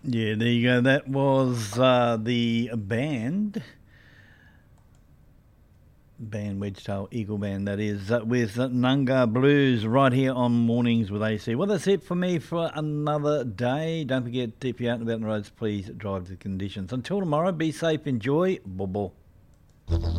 Yeah, there you go. That was the band Wedgetail Eagle Band, that is, with Nunga Blues right here on Mornings with AC. Well, that's it for me for another day. Don't forget, if you're out and about on the roads, please drive the conditions. Until tomorrow, be safe, enjoy. Bobo.